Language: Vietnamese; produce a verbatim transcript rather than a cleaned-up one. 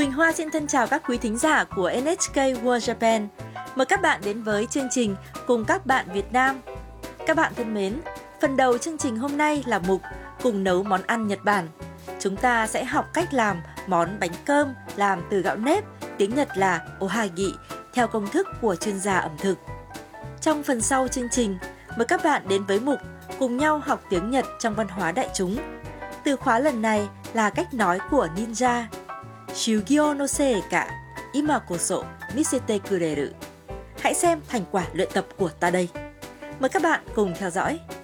Quỳnh Hoa xin thân chào các quý thính giả của en hát ca World Japan. Mời các bạn đến với chương trình Cùng các bạn Việt Nam. Các bạn thân mến, phần đầu chương trình hôm nay là mục Cùng nấu món ăn Nhật Bản. Chúng ta sẽ học cách làm món bánh cơm làm từ gạo nếp, tiếng Nhật là ohagi, theo công thức của chuyên gia ẩm thực. Trong phần sau chương trình, mời các bạn đến với mục Cùng nhau học tiếng Nhật trong văn hóa đại chúng. Từ khóa lần này là cách nói của ninja. Shugyo no seika, ima koso misete kureru. Hãy xem thành quả luyện tập của ta đây. Mời các bạn cùng theo dõi.